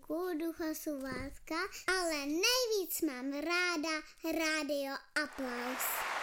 Zvuku Ducha Slovácka, ale nejvíc mám ráda Rádio Aplaus.